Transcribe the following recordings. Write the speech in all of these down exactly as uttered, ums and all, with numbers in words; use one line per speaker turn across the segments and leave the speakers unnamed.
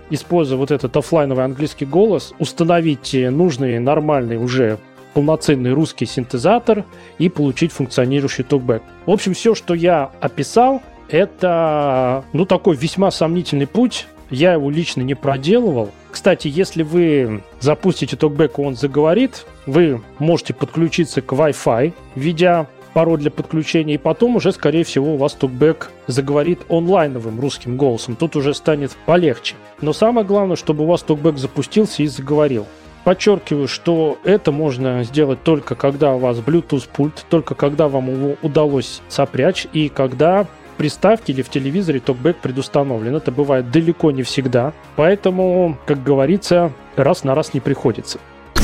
используя вот этот оффлайновый английский голос, установить нужный, нормальный уже полноценный русский синтезатор и получить функционирующий токбэк. В общем, все, что я описал, это, ну, такой весьма сомнительный путь. Я его лично не проделывал. Кстати, если вы запустите токбэк, и он заговорит, вы можете подключиться к Wi-Fi, введя пароль для подключения, и потом уже, скорее всего, у вас токбэк заговорит онлайновым русским голосом. Тут уже станет полегче. Но самое главное, чтобы у вас токбэк запустился и заговорил. Подчеркиваю, что это можно сделать только когда у вас Bluetooth-пульт, только когда вам его удалось сопрячь, и когда в приставке или в телевизоре токбэк предустановлен. Это бывает далеко не всегда, поэтому, как говорится, раз на раз не приходится.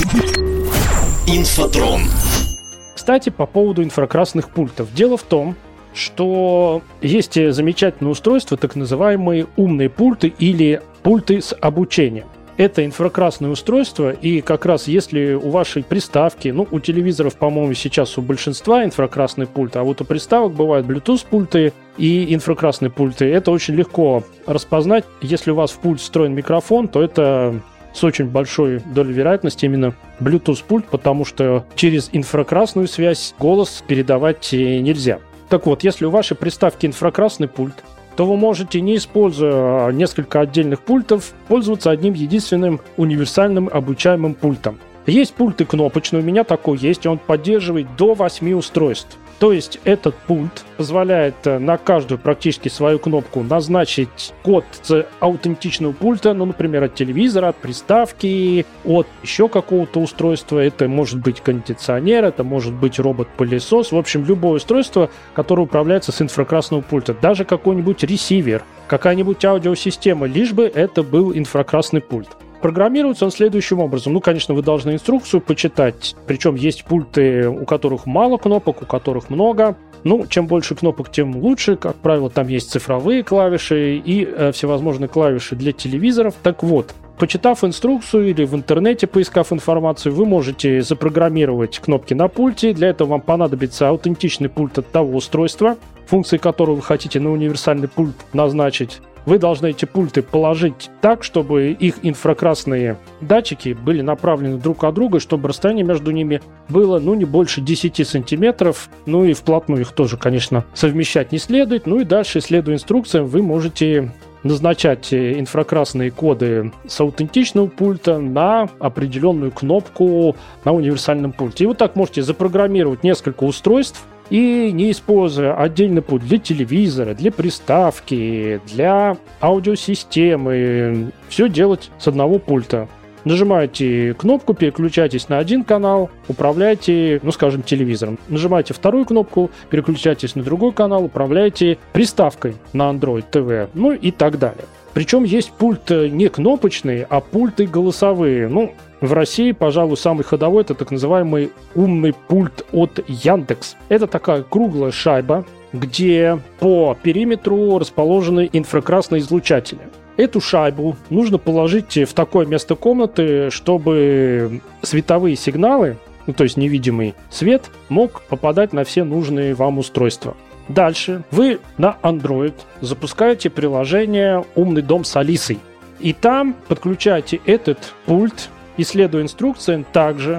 Инфотрон.
Кстати, по поводу инфракрасных пультов. Дело в том, что есть замечательные устройства, так называемые умные пульты или пульты с обучением. Это инфракрасное устройство, и как раз если у вашей приставки, ну, у телевизоров, по-моему, сейчас у большинства инфракрасный пульт, а вот у приставок бывают Bluetooth-пульты и инфракрасные пульты. Это очень легко распознать. Если у вас в пульт встроен микрофон, то это с очень большой долей вероятности именно Bluetooth-пульт, потому что через инфракрасную связь голос передавать нельзя. Так вот, если у вашей приставки инфракрасный пульт, то вы можете, не используя несколько отдельных пультов, пользоваться одним единственным универсальным обучаемым пультом. Есть пульты кнопочные, у меня такой есть, и он поддерживает до восьми устройств. То есть этот пульт позволяет на каждую практически свою кнопку назначить код с аутентичного пульта, ну, например, от телевизора, от приставки, от еще какого-то устройства. Это может быть кондиционер, это может быть робот-пылесос. В общем, любое устройство, которое управляется с инфракрасного пульта. Даже какой-нибудь ресивер, какая-нибудь аудиосистема, лишь бы это был инфракрасный пульт. Программируется он следующим образом. Ну, конечно, вы должны инструкцию почитать. Причем есть пульты, у которых мало кнопок, у которых много. Ну, чем больше кнопок, тем лучше. Как правило, там есть цифровые клавиши и э, всевозможные клавиши для телевизоров. Так вот, почитав инструкцию или в интернете поискав информацию, вы можете запрограммировать кнопки на пульте. Для этого вам понадобится аутентичный пульт от того устройства, функции которого вы хотите на универсальный пульт назначить. Вы должны эти пульты положить так, чтобы их инфракрасные датчики были направлены друг от друга, чтобы расстояние между ними было, ну, не больше десяти сантиметров. Ну и вплотную их тоже, конечно, совмещать не следует. Ну и дальше, следуя инструкциям, вы можете назначать инфракрасные коды с аутентичного пульта на определенную кнопку на универсальном пульте. И вот так можете запрограммировать несколько устройств, и не используя отдельный пульт для телевизора, для приставки, для аудиосистемы, все делать с одного пульта. Нажимаете кнопку, переключаетесь на один канал, управляете, ну, скажем, телевизором. Нажимаете вторую кнопку, переключаетесь на другой канал, управляете приставкой на Android ти ви, ну и так далее. Причем есть пульт не кнопочный, а пульты голосовые. Ну, в России, пожалуй, самый ходовой — это так называемый умный пульт от Яндекс. Это такая круглая шайба, где по периметру расположены инфракрасные излучатели. Эту шайбу нужно положить в такое место комнаты, чтобы световые сигналы, ну, то есть невидимый свет, мог попадать на все нужные вам устройства. Дальше вы на Android запускаете приложение «Умный дом с Алисой». И там подключаете этот пульт и, следуя инструкциям, также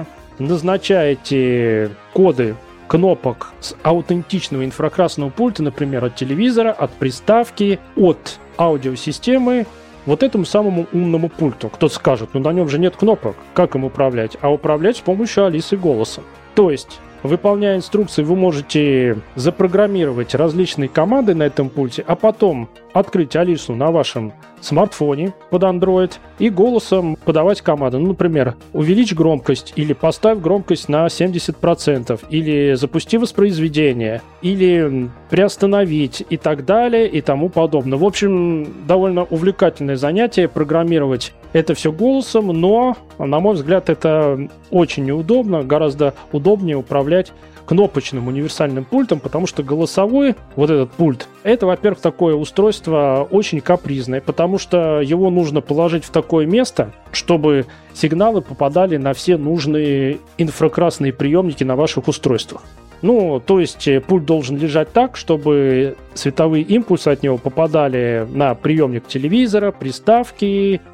назначаете коды кнопок с аутентичного инфракрасного пульта, например, от телевизора, от приставки, от аудиосистемы, вот этому самому умному пульту. Кто-то скажет, ну на нем же нет кнопок, как им управлять? А управлять с помощью Алисы голоса. То есть, выполняя инструкции, вы можете запрограммировать различные команды на этом пульте, а потом открыть Алису на вашем смартфоне под Android и голосом подавать команды. Ну, например, увеличь громкость, или поставь громкость на семьдесят процентов, или запусти воспроизведение, или приостановить и так далее и тому подобное. В общем, довольно увлекательное занятие программировать это все голосом, но, на мой взгляд, это очень неудобно. Гораздо удобнее управлять кнопочным универсальным пультом, потому что голосовой, вот этот пульт, это, во-первых, такое устройство очень капризное, потому что его нужно положить в такое место, чтобы сигналы попадали на все нужные инфракрасные приемники на ваших устройствах. Ну, то есть пульт должен лежать так, чтобы световые импульсы от него попадали на приемник телевизора, приставки,